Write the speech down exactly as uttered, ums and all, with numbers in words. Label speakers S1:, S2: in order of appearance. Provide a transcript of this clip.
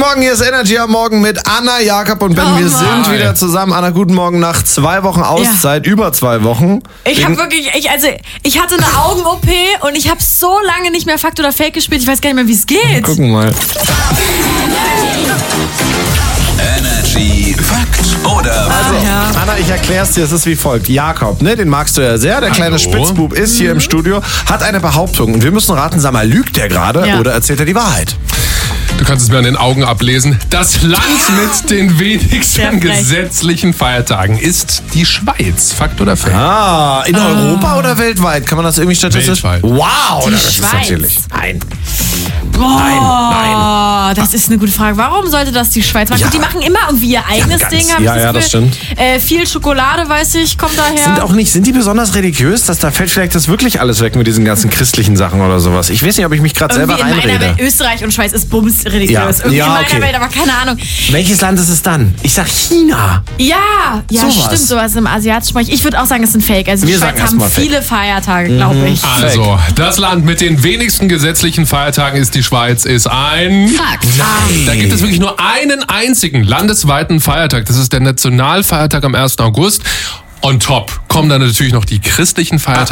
S1: Morgen, hier ist Energy am Morgen mit Anna, Jakob und Ben.
S2: Oh,
S1: wir
S2: Mann.
S1: sind wieder zusammen. Anna, guten Morgen nach zwei Wochen Auszeit, ja. über zwei Wochen.
S2: Ich habe wirklich, ich, also ich hatte eine Augen-O P und ich habe so lange nicht mehr Fakt oder Fake gespielt. Ich weiß gar nicht mehr, wie es geht.
S1: Gucken mal.
S3: Energy Fakt oder
S1: Also,
S2: Ah, ja.
S1: Anna, ich erklär's dir, es ist wie folgt. Jakob, ne, den magst du ja sehr, der kleine
S3: Hallo.
S1: Spitzbub ist hier im Studio, hat eine Behauptung und wir müssen raten, sag mal, lügt der gerade
S2: Ja.
S1: oder erzählt er die Wahrheit?
S4: Du kannst es mir an den Augen ablesen. Das Land mit den wenigsten
S2: Sehr frech.
S4: gesetzlichen Feiertagen ist die Schweiz. Fakt oder Fake?
S1: Ah, in Europa oder weltweit? Kann man das irgendwie statistisch?
S4: Weltweit.
S1: Wow,
S2: Die
S1: das ist
S2: Schweiz.
S1: natürlich. Nein.
S2: Boah, das ist eine gute Frage. Warum sollte das die Schweiz machen?
S1: Ja.
S2: Gut, die machen immer irgendwie ihr eigenes
S1: ganz-
S2: Ding. Hab ich
S1: ja, ja, das
S2: Gefühl.
S1: stimmt.
S2: Äh, viel Schokolade, weiß ich, kommt daher.
S1: Sind auch nicht, sind die besonders religiös? Dass da fällt vielleicht das wirklich alles weg mit diesen ganzen christlichen Sachen oder sowas. Ich weiß nicht, ob ich mich gerade selber
S2: irgendwie in meiner
S1: reinrede.
S2: Welt, Österreich und Schweiz ist bums religiös.
S1: Ja.
S2: Irgendwie
S1: Ja,
S2: in meiner
S1: okay.
S2: Welt, aber keine Ahnung.
S1: Welches Land ist es dann? Ich sag China.
S2: Ja, ja,
S1: Sowas.
S2: stimmt, sowas im asiatischen Bereich. Ich würde auch sagen, es sind Fake. Also die
S1: Wir
S2: Schweiz
S1: sagen erst
S2: haben
S1: mal Fake.
S2: viele Feiertage, glaube ich.
S4: Also, das Land mit den wenigsten gesetzlichen Feiertagen ist die Schweiz, ist ein...
S2: Fakt.
S4: Da gibt es wirklich nur einen einzigen landesweiten Feiertag. Das ist der Nationalfeiertag am ersten August. On top kommen dann natürlich noch die christlichen Feiertage.